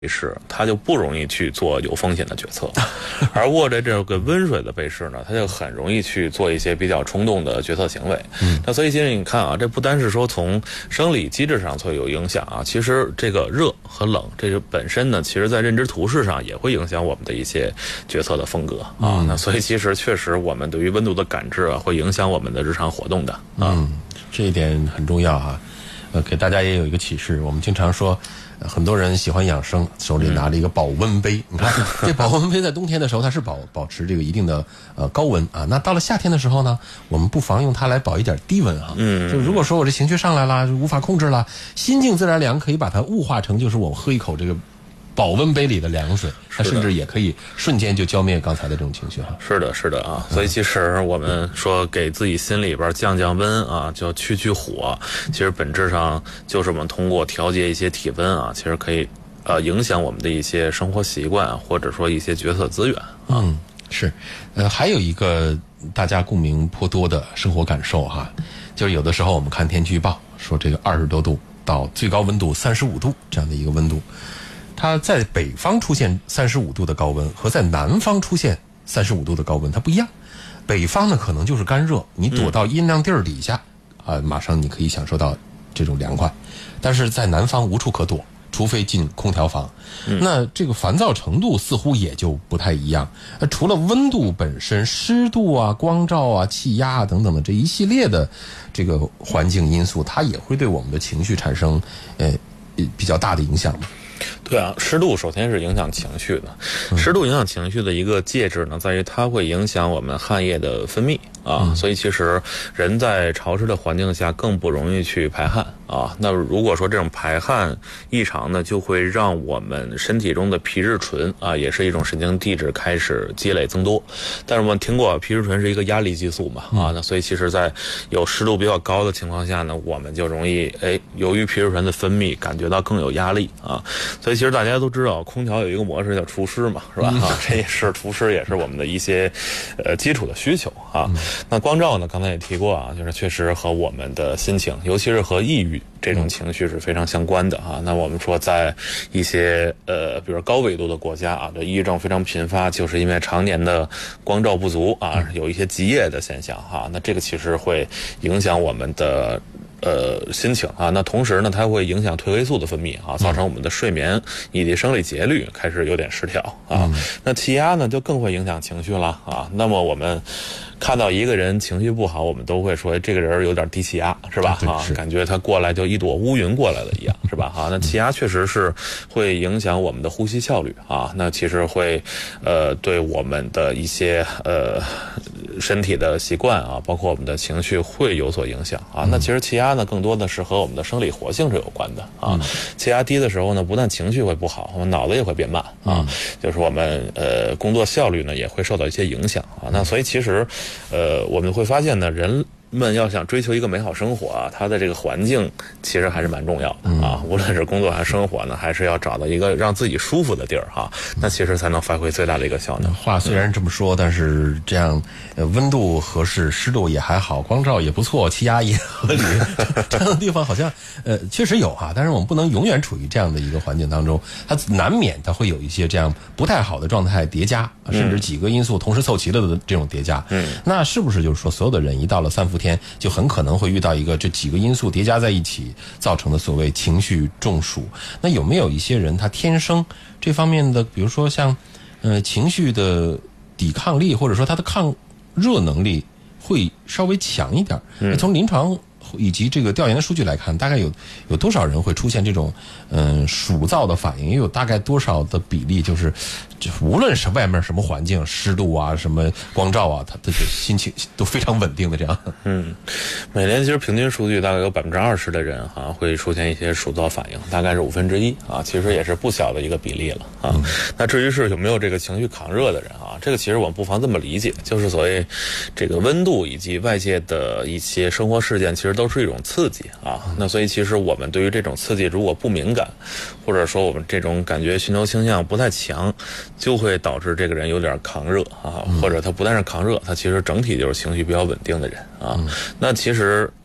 士，他就不容易去做有风险的决策，而握着这个温水的被试呢，他就很容易去做一些比较冲动的决策行为。那所以其实你看啊，这不单是说从生理机制上会有影响啊，其实这个热和冷这个本身呢，其实在认知图示上也会影响我们的一些决策的风格啊。那所以其实确实我们对于温度的感知啊，会影响我们的日常活动的啊。 这一点很重要啊。给大家也有一个启示，我们经常说，很多人喜欢养生，手里拿着一个保温杯。你看，这保温杯在冬天的时候，它是保持这个一定的高温啊。那到了夏天的时候呢，我们不妨用它来保一点低温啊。就如果说我这情绪上来了，无法控制了，心静自然凉，可以把它物化成就是我喝一口这个保温杯里的凉水，它甚至也可以瞬间就浇灭刚才的这种情绪哈。 是的，是的啊。所以其实我们说给自己心里边降降温啊，就去火，其实本质上就是我们通过调节一些体温啊，其实可以影响我们的一些生活习惯，或者说一些决策资源啊。 是。还有一个大家共鸣颇多的生活感受哈，就是有的时候我们看天气预报说这个20多度到最高温度35度这样的一个温度。它在北方出现35度的高温和在南方出现35度的高温它不一样。北方呢可能就是干热，你躲到阴凉地儿底下马上你可以享受到这种凉快，但是在南方无处可躲，除非进空调房。那这个烦躁程度似乎也就不太一样。除了温度本身，湿度啊、光照啊、气压啊等等的这一系列的这个环境因素，它也会对我们的情绪产生比较大的影响嘛。 对啊，湿度首先是影响情绪的。湿度影响情绪的一个介质呢，在于它会影响我们汗液的分泌啊，所以其实人在潮湿的环境下更不容易去排汗啊。那如果说这种排汗异常呢，就会让我们身体中的皮质醇啊，也是一种神经递质开始积累增多。但是我们听过皮质醇是一个压力激素嘛啊，那所以其实在有湿度比较高的情况下呢，我们就容易由于皮质醇的分泌感觉到更有压力啊。所以其实大家都知道，空调有一个模式叫除湿嘛，是吧？这也是除湿，也是我们的一些基础的需求啊。那光照呢，刚才也提过啊，就是确实和我们的心情，尤其是和抑郁这种情绪是非常相关的啊。那我们说，在一些比如高纬度的国家啊，这抑郁症非常频发，就是因为常年的光照不足啊，有一些极夜的现象哈。那这个其实会影响我们的心情啊，那同时呢，它会影响褪黑素的分泌啊，造成我们的睡眠以及生理节律开始有点失调啊。那气压呢，就更会影响情绪了啊。那么我们看到一个人情绪不好，我们都会说这个人有点低气压，是吧？感觉他过来就一朵乌云过来了一样，是吧？那气压确实是会影响我们的呼吸效率啊。那其实会对我们的一些身体的习惯啊，包括我们的情绪会有所影响啊。那其实气压呢，更多的是和我们的生理活性是有关的啊。气压低的时候呢，不但情绪会不好，我们脑子也会变慢啊，就是我们工作效率呢也会受到一些影响啊。那所以其实我们会发现呢，人们要想追求一个美好生活啊，它的这个环境其实还是蛮重要的啊。无论是工作还是生活呢，还是要找到一个让自己舒服的地儿哈，那其实才能发挥最大的一个效能。 话虽然这么说，但是这样温度合适，湿度也还好，光照也不错，气压也合理，这样的地方好像确实有啊。但是我们不能永远处于这样的一个环境当中，它难免它会有一些这样不太好的状态叠加，甚至几个因素同时凑齐了的这种叠加。那是不是就是说，所有的人一到了3伏天，就很可能会遇到一个这几个因素叠加在一起造成的所谓情绪中暑？那有没有一些人他天生这方面的，比如说像情绪的抵抗力，或者说他的抗热能力会稍微强一点？从临床以及这个调研的数据来看，大概有多少人会出现这种暑燥的反应？也有大概多少的比例，就是无论是外面什么环境，湿度啊、什么光照啊，他的心情都非常稳定的这样。 每年其实平均数据大概有20%的人会出现一些暑燥反应，大概是1/5啊，其实也是不小的一个比例了啊。那至于是有没有这个情绪抗热的人啊，这个其实我们不妨这么理解，就是所谓这个温度以及外界的一些生活事件，其实都是一种刺激啊。那所以其实我们对于这种刺激如果不敏感，或者说我们这种感觉寻求倾向不太强，就会导致这个人有点抗热啊，或者他不但是抗热，他其实整体就是情绪比较稳定的人啊。那其实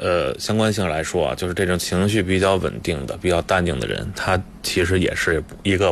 相关性来说啊，就是这种情绪比较稳定的、比较淡定的人，他其实也是一个